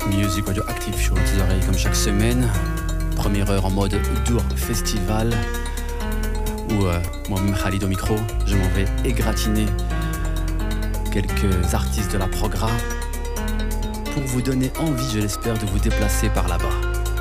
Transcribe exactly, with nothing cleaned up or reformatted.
Music Radio Active Show, tes oreilles comme chaque semaine. Première heure en mode Dour Festival, où euh, moi-même Khalid au micro, je m'en vais égratigner quelques artistes de la progra pour vous donner envie, je l'espère, de vous déplacer par là-bas.